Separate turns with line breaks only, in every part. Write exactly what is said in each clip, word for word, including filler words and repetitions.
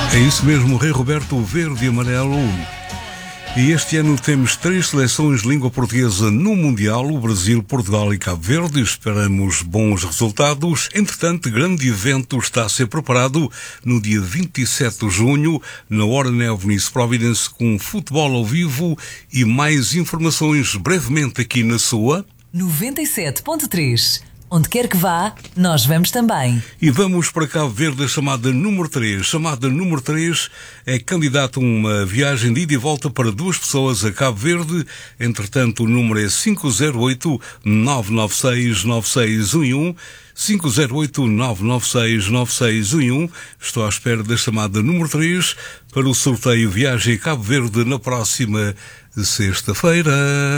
É isso mesmo, Rei Roberto, verde e amarelo. E este ano temos três seleções de língua portuguesa no Mundial, o Brasil, Portugal e Cabo Verde. Esperamos bons resultados. Entretanto, grande evento está a ser preparado no dia vinte e sete de junho, na Hora Neve Nice Providence, com futebol ao vivo e mais informações brevemente aqui na sua
noventa e sete ponto três. Onde quer que vá, nós vamos também.
E vamos para Cabo Verde, a chamada número três. Chamada número três é candidato a uma viagem de ida e volta para duas pessoas a Cabo Verde. Entretanto, o número é cinco zero oito, nove nove seis, nove seis um um. cinco zero oito, nove nove seis, nove seis um um. Estou à espera da chamada número três para o sorteio Viagem a Cabo Verde na próxima sexta-feira.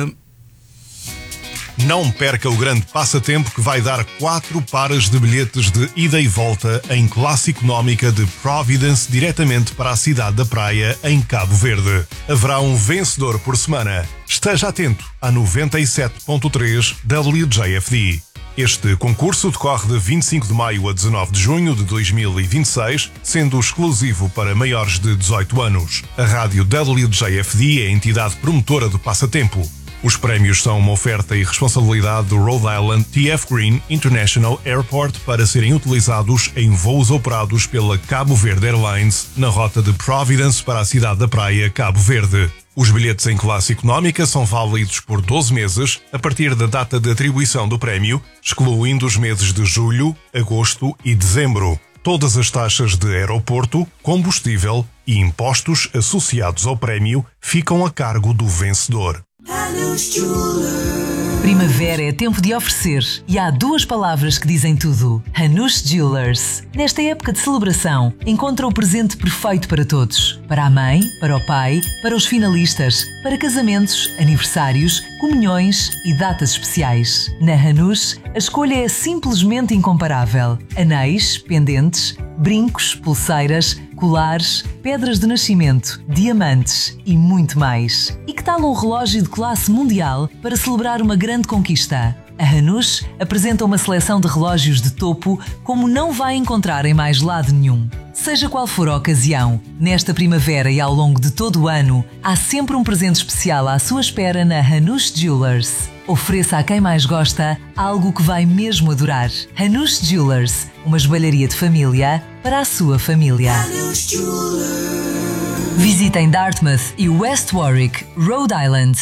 Não perca o grande passatempo que vai dar quatro pares de bilhetes de ida e volta em classe económica de Providence diretamente para a cidade da praia em Cabo Verde. Haverá um vencedor por semana. Esteja atento à noventa e sete ponto três W J F D. Este concurso decorre de vinte e cinco de maio a dezanove de junho de dois mil e vinte e seis, sendo exclusivo para maiores de dezoito anos. A rádio W J F D é a entidade promotora do passatempo. Os prémios são uma oferta e responsabilidade do Rhode Island T F Green International Airport para serem utilizados em voos operados pela Cabo Verde Airlines na rota de Providence para a cidade da praia Cabo Verde. Os bilhetes em classe económica são válidos por doze meses a partir da data de atribuição do prémio, excluindo os meses de julho, agosto e dezembro. Todas as taxas de aeroporto, combustível e impostos associados ao prémio ficam a cargo do vencedor.
Primavera é tempo de oferecer e há duas palavras que dizem tudo: Hanush Jewelers. Nesta época de celebração, encontra o presente perfeito para todos. Para a mãe, para o pai, para os finalistas, para casamentos, aniversários, comunhões e datas especiais. Na Hanush, a escolha é simplesmente incomparável. Anéis, pendentes, brincos, pulseiras, colares, pedras de nascimento, diamantes e muito mais. E que tal um relógio de classe mundial para celebrar uma grande conquista? A Hanush apresenta uma seleção de relógios de topo como não vai encontrar em mais lado nenhum. Seja qual for a ocasião, nesta primavera e ao longo de todo o ano, há sempre um presente especial à sua espera na Hanush Jewelers. Ofereça a quem mais gosta algo que vai mesmo adorar. Hanush Jewelers, uma joalharia de família para a sua família. Visitem Dartmouth e West Warwick, Rhode Island.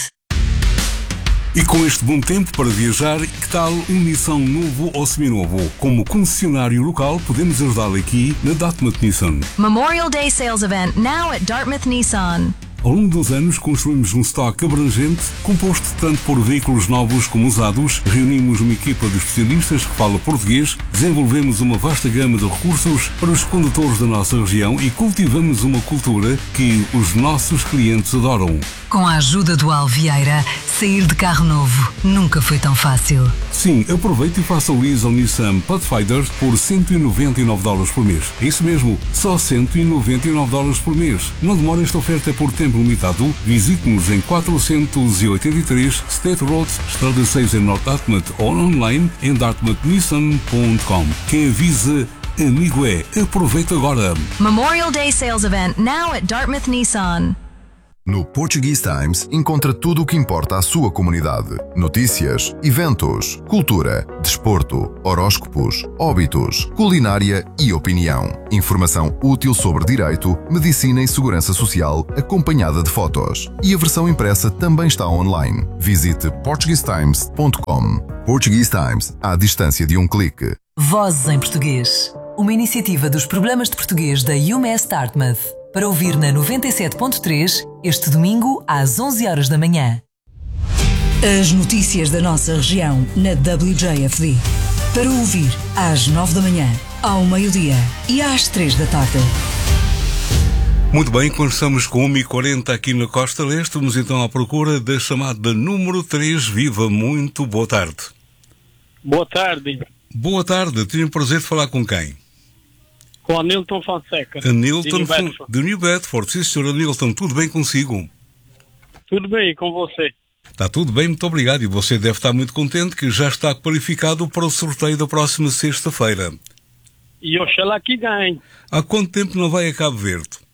E com este bom tempo para viajar, que tal um Nissan novo ou seminovo? Como concessionário local, podemos ajudá-lo aqui na Dartmouth Nissan.
Memorial Day Sales Event now at Dartmouth Nissan.
Ao longo dos anos, construímos um estoque abrangente, composto tanto por veículos novos como usados, reunimos uma equipa de especialistas que fala português, desenvolvemos uma vasta gama de recursos para os condutores da nossa região e cultivamos uma cultura que os nossos clientes adoram.
Com a ajuda do Alvieira, sair de carro novo nunca foi tão fácil.
Sim, aproveite e faça o lease ao Nissan Pathfinder por cento e noventa e nove dólares por mês. É isso mesmo, só cento e noventa e nove dólares por mês. Não demore, esta oferta é por tempo limitado. Visite-nos em quatrocentos e oitenta e três State Road, Estrada seis em North Dartmouth ou online em dartmouth nissan ponto com. Quem avisa, amigo é. Aproveita agora.
Memorial Day Sales Event now at Dartmouth Nissan.
No Portuguese Times encontra tudo o que importa à sua comunidade. Notícias, eventos, cultura, desporto, horóscopos, óbitos, culinária e opinião. Informação útil sobre direito, medicina e segurança social, acompanhada de fotos. E a versão impressa também está online. Visite portuguese times ponto com. Portuguese Times, à distância de um clique.
Vozes em Português. Uma iniciativa dos Problemas de Português da UMass Dartmouth. Para ouvir na noventa e sete ponto três, este domingo às onze horas da manhã. As notícias da nossa região na W J F D. Para ouvir às nove da manhã, ao meio-dia e às três da tarde.
Muito bem, conversamos com uma e quarenta aqui na Costa Leste. Vamos então à procura da chamada número três. Viva, muito boa tarde.
Boa tarde.
Boa tarde, tenho o prazer de falar com quem?
Com a Nilton Fonseca.
Nilton de New Bedford. Sim, senhor Nilton, tudo bem consigo?
Tudo bem, e com você?
Está tudo bem, muito obrigado. E você deve estar muito contente que já está qualificado para o sorteio da próxima sexta-feira.
E oxalá que ganhe.
Há quanto tempo não vai a Cabo Verde?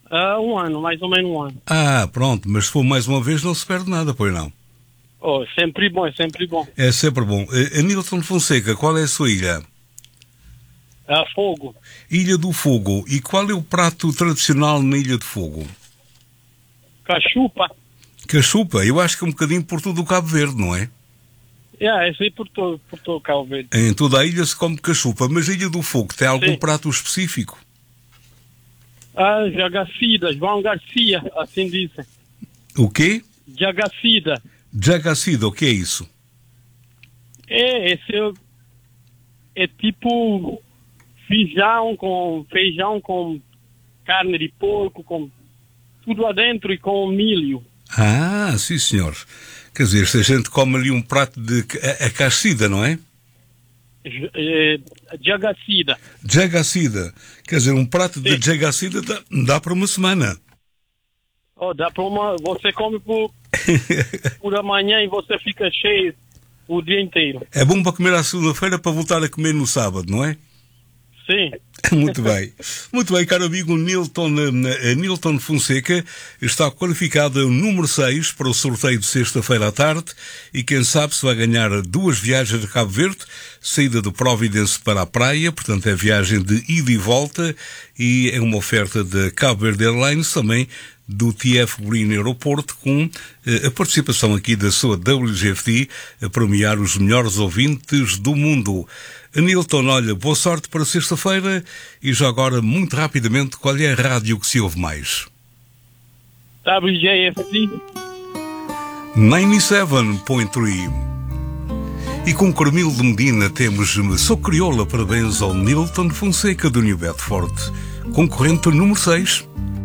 Ah, um ano, mais ou menos um ano.
Ah, pronto, mas se for mais uma vez não se perde nada, pois não?
Oh, sempre bom, é sempre bom.
É sempre bom. Uh, Anilton Fonseca, qual é a sua ilha?
Ah, fogo.
Ilha do Fogo. E qual é o prato tradicional na Ilha do Fogo?
Cachupa.
Cachupa. Eu acho que é um bocadinho por todo o Cabo Verde, não é?
É, esse aí por todo, por todo o Cabo Verde.
Em toda a ilha se come cachupa, mas a Ilha do Fogo tem algum
Sim.
prato específico?
Ah, Jagacida, João Garcia, assim dizem.
O quê?
Jagacida.
Jagacida, o que é isso?
É, esse é, é tipo feijão com, feijão com carne de porco, com tudo adentro e com milho.
Ah, sim senhor. Quer dizer, se a gente come ali um prato de acacida, não é?
É, Jagacida.
Jagacida. Quer dizer, um prato de
Sim.
jagacida dá, dá para uma semana.
Oh, dá para uma, você come por, por amanhã e você fica cheio o dia inteiro.
É bom para comer à segunda-feira para voltar a comer no sábado, não é?
Sim.
Muito bem. Muito bem, caro amigo Nilton, uh, Nilton Fonseca está qualificado o número seis para o sorteio de sexta-feira à tarde e quem sabe se vai ganhar duas viagens a Cabo Verde, saída do Providence para a praia, portanto é viagem de ida e volta e é uma oferta da Cabo Verde Airlines, também do T F Green Aeroporto, com uh, a participação aqui da sua W G F D a premiar os melhores ouvintes do mundo. Nilton, olha, boa sorte para sexta-feira e já agora, muito rapidamente, qual é a rádio que se ouve mais?
W G F D.
noventa e sete ponto três. E com Carmilo de Medina temos Sou Crioula, parabéns ao Nilton Fonseca do New Bedford, concorrente número seis.